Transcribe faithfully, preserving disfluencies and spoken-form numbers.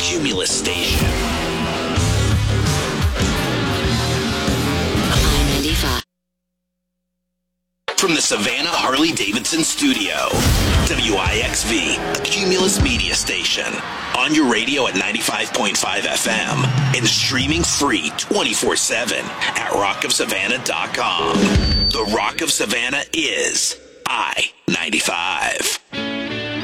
Cumulus Station. I ninety-five. From the Savannah Harley-Davidson studio, W I X V, a Cumulus media station. On your radio at ninety-five point five F M and streaming free twenty-four seven at rock of savannah dot com. The Rock of Savannah is I ninety-five.